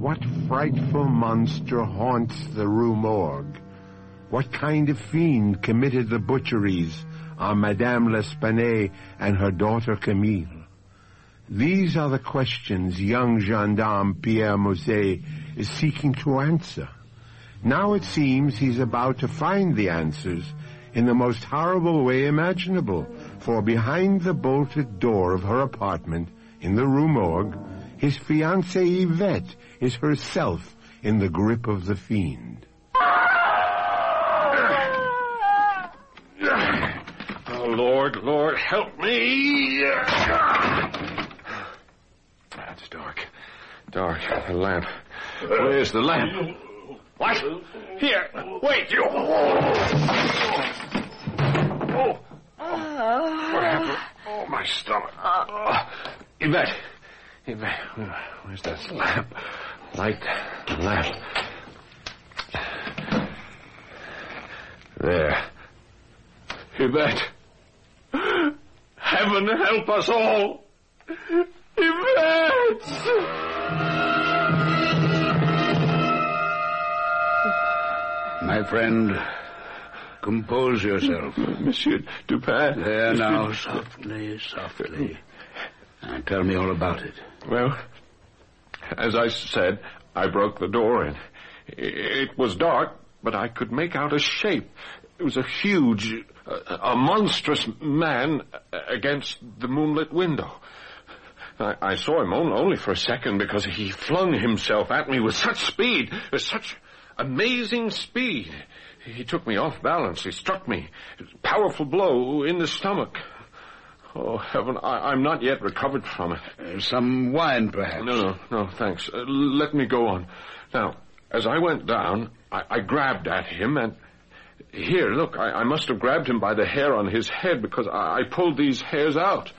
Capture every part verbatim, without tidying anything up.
What frightful monster haunts the Rue Morgue? What kind of fiend committed the butcheries on Madame L'Espanaye and her daughter Camille? These are the questions young gendarme Pierre Mouzet is seeking to answer. Now it seems he's about to find the answers in the most horrible way imaginable, for behind the bolted door of her apartment in the Rue Morgue, his fiancée Yvette is herself in the grip of the fiend. Oh, Lord, Lord, help me! It's dark. Dark. The lamp. Where's the lamp? What? Here. Wait, you. Oh. Oh. What happened? Oh, my stomach. Oh. Yvette. Yvette. Where's that lamp? Light the lamp. There. Yvette. Heaven help us all. Yvette! My friend, compose yourself. Monsieur Dupin. There now, softly, softly. Now, tell me all about it. Well, as I said, I broke the door in. It was dark, but I could make out a shape. It was a huge, a, a monstrous man against the moonlit window. I, I saw him only for a second because he flung himself at me with such speed, with such amazing speed. He took me off balance. He struck me. Powerful blow in the stomach. Oh, heaven, I, I'm not yet recovered from it. Uh, some wine, perhaps? No, no, no, thanks. Uh, let me go on. Now, as I went down, I, I grabbed at him and... Here, look, I, I must have grabbed him by the hair on his head because I, I pulled these hairs out.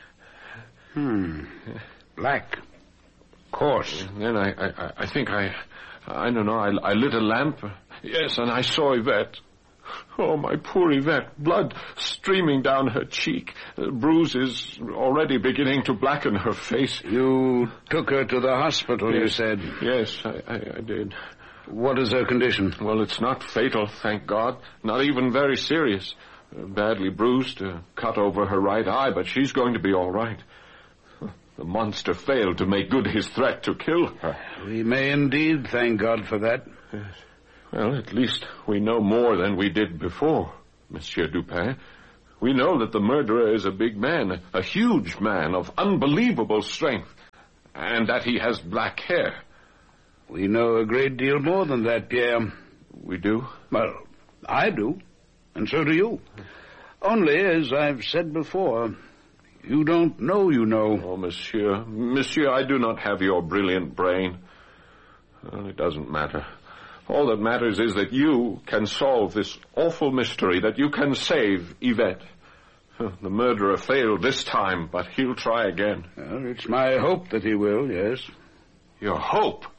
Hmm. Black. Coarse. And then I, I, I think I... I don't know, I, I lit a lamp. Yes, and I saw Yvette. Oh, my poor Yvette. Blood streaming down her cheek. Uh, bruises already beginning to blacken her face. You took her to the hospital, yes. You said? Yes, I, I, I did. What is her condition? Well, it's not fatal, thank God. Not even very serious. Uh, badly bruised, uh, cut over her right eye, but she's going to be all right. The monster failed to make good his threat to kill her. We may indeed thank God for that. Yes. Well, at least we know more than we did before, Monsieur Dupin. We know that the murderer is a big man, a huge man of unbelievable strength, and that he has black hair. We know a great deal more than that, Pierre. We do? Well, I do, and so do you. Only, as I've said before... You don't know you know. Oh, monsieur. Monsieur, I do not have your brilliant brain. Well, it doesn't matter. All that matters is that you can solve this awful mystery, that you can save Yvette. The murderer failed this time, but he'll try again. Well, it's my hope that he will, yes. Your hope?